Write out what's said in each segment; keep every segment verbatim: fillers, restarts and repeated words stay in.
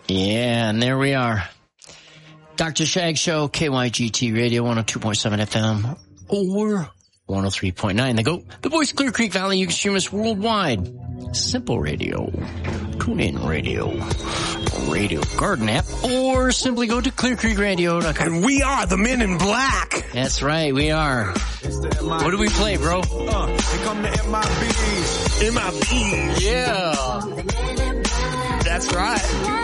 Yeah, and there we are. Doctor Shag Show, K Y G T Radio, one oh two point seven F M, or one oh three point nine. The GOAT, the voice Clear Creek Valley, you can stream us worldwide. Simple Radio, TuneIn Radio, Radio Garden app, or simply go to clear creek radio dot com. And we are the Men in Black. That's right, we are. What do we play, bro? Uh, here come the M I Bs. M I Bs. Yeah. That's right.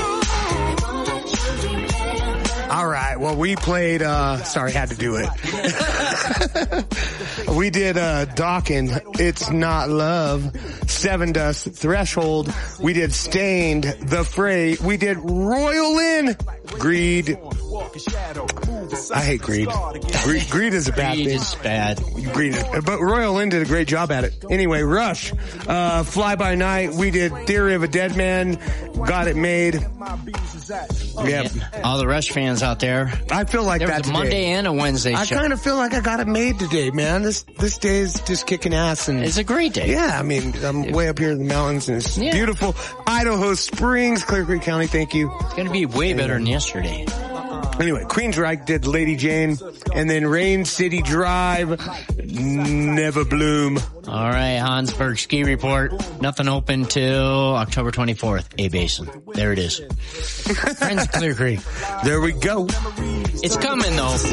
All right. Well, we played, uh, sorry, had to do it. We did, uh, Dawkins, It's Not Love, Seven Dust, Threshold. We did Stained, The Fray. We did Royal Inn, Greed. I hate Greed. Greed, Greed is a bad Greed thing. is bad. Greed is, but Royal Inn did a great job at it. Anyway, Rush, uh, Fly By Night. We did Theory of a Dead Man, Got It Made. Yep. All the Rush fans out there. I feel like There that was a today. Monday and a Wednesday I show. kind of feel like I got it made today, man. This this day is just kicking ass, and It's a great day. yeah, I mean, I'm way up here in the mountains, and it's Yeah. beautiful. Idaho Springs, Clear Creek County. Thank you. It's going to be way better than yesterday. Anyway, Queensryche did Lady Jane, and then Rain City Drive, Never Bloom. All right, Hansberg Ski Report. Nothing open till October twenty-fourth. A Basin. There it is. Friends of Clear Creek. There we go. It's coming, though.